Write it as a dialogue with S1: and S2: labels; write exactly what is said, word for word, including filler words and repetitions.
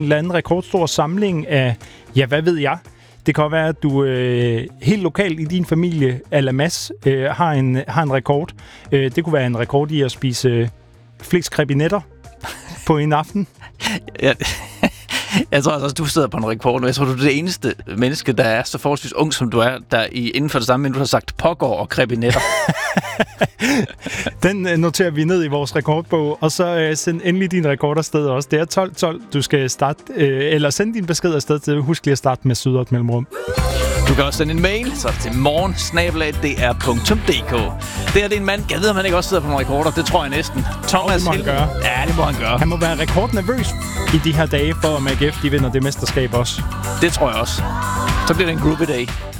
S1: eller anden rekordstor samling af, ja, hvad ved jeg? Det kan være, at du øh, helt lokalt i din familie, a la Mads, øh, har, en, har en rekord. Øh, det kunne være en rekord i at spise øh, flest krebinetter på en aften.
S2: Ja, jeg tror også, at du sidder på en rekord nu. Jeg tror, du er det eneste menneske, der er så forholdsvis ung, som du er, der i, inden for det samme, men du har sagt pågår og krebinetter.
S1: Den øh, noterer vi ned i vores rekordbog, og så øh, send endelig din rekord afsted også. Det er tolv tolv, du skal starte, øh, eller send din besked afsted til. Husk lige at starte med syd og et mellemrum.
S2: Du kan også sende en mail, så til morgen snabel-a d r punktum d k. Det er det en mand, jeg ved, at han ikke også sidder på nogle rekorder. Det tror jeg næsten. Thomas,
S1: det må han gøre.
S2: Ja, det må han gøre.
S1: Han må være rekordnervøs i de her dage, for at A G F de vinder det mesterskab også.
S2: Det tror jeg også. Så bliver det en groovy dag.